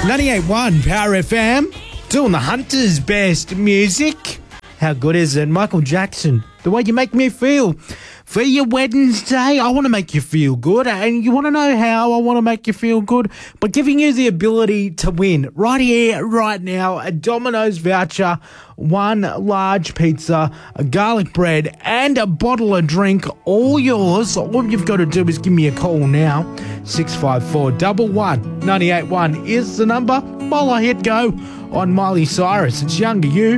98.1 Power FM, doing the Hunter's best music. How good is it? Michael Jackson, the way you make me feel. For your Wednesday, I want to make you feel good. And you want to know how I want to make you feel good? By giving you the ability to win right here, right now, a Domino's voucher, one large pizza, a garlic bread, and a bottle of drink, all yours. All you've got to do is give me a call now. 654 11 98.1 is the number. While I hit go on Miley Cyrus, it's Younger You.